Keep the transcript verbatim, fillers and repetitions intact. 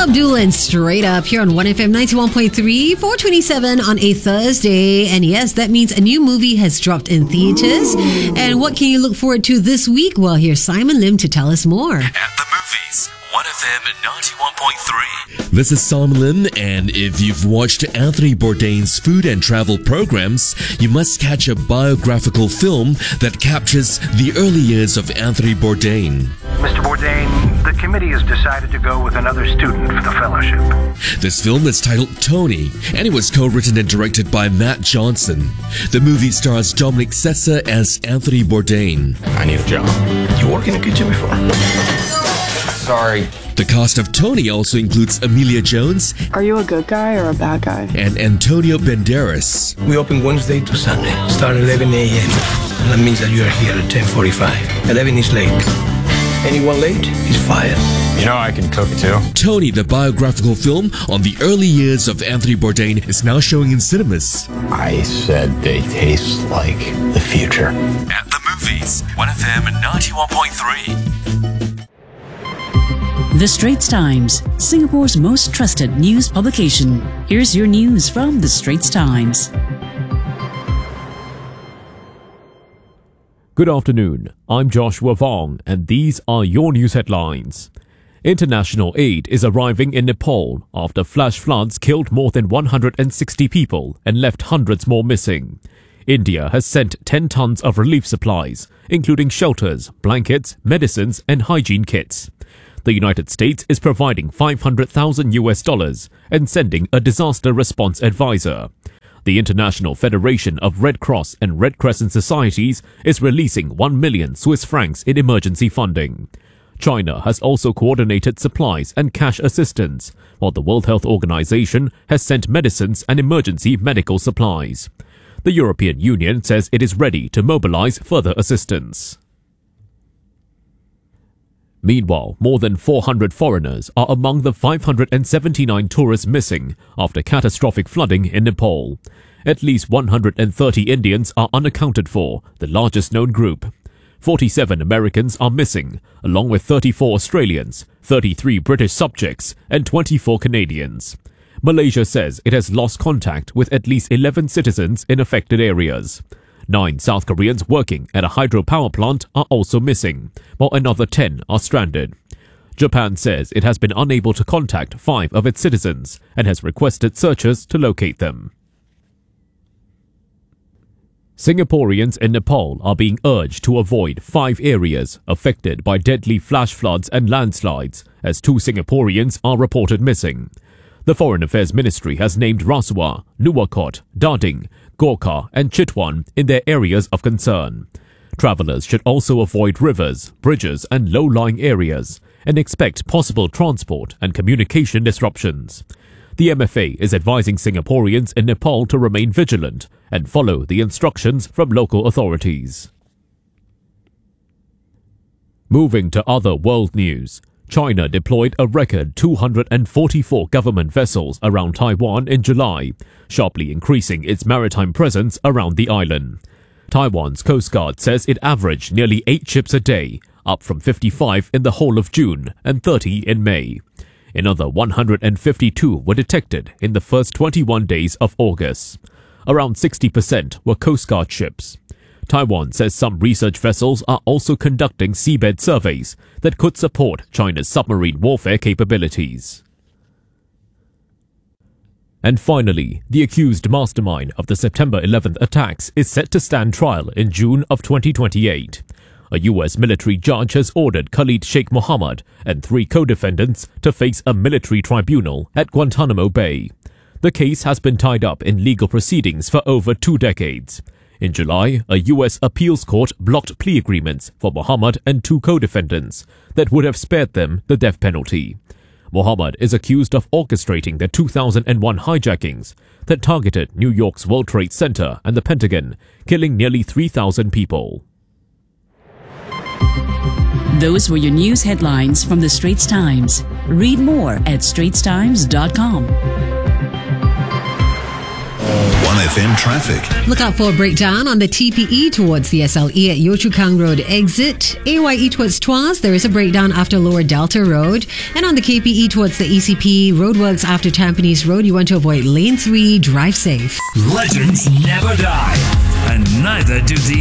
Abdul and Straight Up here on one F M ninety-one point three, four twenty-seven on a Thursday. And yes, that means a new movie has dropped in theaters. And what can you look forward to this week? Well, here's Simon Lim to tell us more. At the movies, one F M ninety-one point three. This is Simon Lim, and if you've watched Anthony Bourdain's food and travel programs, you must catch a biographical film that captures the early years of Anthony Bourdain. Mister Bourdain, the committee has decided to go with another student for the fellowship. This film is titled Tony, and it was co-written and directed by Matt Johnson. The movie stars Dominic Sessa as Anthony Bourdain. I need a job. You worked in a kitchen before? Sorry. The cast of Tony also includes Emilia Jones. Are you a good guy or a bad guy? And Antonio Banderas. We open Wednesday to Sunday. Start at eleven a m And that means that you are here at ten forty-five. eleven is late. Anyone late is fired. You know I can cook too. Tony, the biographical film on the early years of Anthony Bourdain, is now showing in cinemas. I said they taste like the future. At the movies, one F M ninety-one point three. The Straits Times, Singapore's most trusted news publication. Here's your news from The Straits Times. Good afternoon. I'm Joshua Vong, and these are your news headlines. International aid is arriving in Nepal after flash floods killed more than one hundred sixty people and left hundreds more missing. India has sent ten tons of relief supplies, including shelters, blankets, medicines, and hygiene kits. The United States is providing five hundred thousand U S dollars and sending a disaster response advisor. The International Federation of Red Cross and Red Crescent Societies is releasing one million Swiss francs in emergency funding. China has also coordinated supplies and cash assistance, while the World Health Organization has sent medicines and emergency medical supplies. The European Union says it is ready to mobilize further assistance. Meanwhile, more than four hundred foreigners are among the five hundred seventy-nine tourists missing after catastrophic flooding in Nepal. At least one hundred thirty Indians are unaccounted for, the largest known group. forty-seven Americans are missing, along with thirty-four Australians, thirty-three British subjects, and twenty-four Canadians. Malaysia says it has lost contact with at least eleven citizens in affected areas. Nine South Koreans working at a hydropower plant are also missing, while another ten are stranded. Japan says it has been unable to contact five of its citizens and has requested searchers to locate them. Singaporeans in Nepal are being urged to avoid five areas affected by deadly flash floods and landslides, as two Singaporeans are reported missing. The Foreign Affairs Ministry has named Rasuwa, Nuwakot, Darding, Gorkha and Chitwan in their areas of concern. Travellers should also avoid rivers, bridges and low-lying areas and expect possible transport and communication disruptions. The M F A is advising Singaporeans in Nepal to remain vigilant and follow the instructions from local authorities. Moving to other world news. China deployed a record two hundred forty-four government vessels around Taiwan in July, sharply increasing its maritime presence around the island. Taiwan's Coast Guard says it averaged nearly eight ships a day, up from fifty-five in the whole of June and thirty in May. Another one hundred fifty-two were detected in the first twenty-one days of August. Around sixty percent were Coast Guard ships. Taiwan says some research vessels are also conducting seabed surveys that could support China's submarine warfare capabilities. And finally, the accused mastermind of the September eleventh attacks is set to stand trial in June of twenty twenty-eight. A U S military judge has ordered Khalid Sheikh Mohammed and three co-defendants to face a military tribunal at Guantanamo Bay. The case has been tied up in legal proceedings for over two decades. In July, a U S appeals court blocked plea agreements for Mohammed and two co-defendants that would have spared them the death penalty. Mohammed is accused of orchestrating the two thousand one hijackings that targeted New York's World Trade Center and the Pentagon, killing nearly three thousand people. Those were your news headlines from The Straits Times. Read more at straits times dot com. one F M traffic. Look out for a breakdown on the T P E towards the S L E at Yio Chu Kang Road exit. A Y E towards Tuas, there is a breakdown after Lower Delta Road. And on the K P E towards the E C P, roadworks after Tampines Road. You want to avoid lane three, drive safe. Legends never die, and neither do the